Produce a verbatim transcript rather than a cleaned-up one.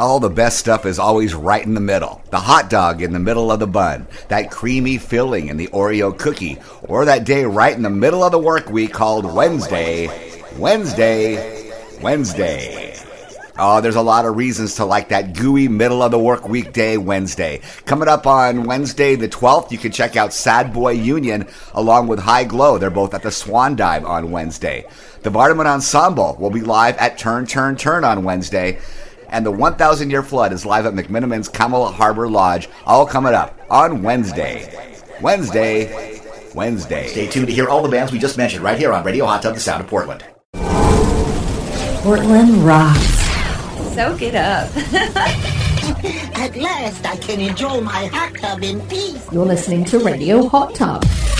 All the best stuff is always right in the middle. The hot dog in the middle of the bun, that creamy filling in the Oreo cookie, or that day right in the middle of the work week called Wednesday, Wednesday, Wednesday. Oh, there's a lot of reasons to like that gooey middle of the work week day Wednesday. Coming up on Wednesday the twelfth, you can check out Sad Boy Union along with High Glow. They're both at the Swan Dive on Wednesday. The Vardaman Ensemble will be live at Turn, Turn, Turn on Wednesday. And the one thousand Year Flood is live at McMiniman's Camelot Harbor Lodge, all coming up on Wednesday. Wednesday, Wednesday. Stay tuned to hear all the bands we just mentioned right here on Radio Hot Tub, the sound of Portland. Portland rocks. Soak it up. At last I can enjoy my hot tub in peace. You're listening to Radio Hot Tub.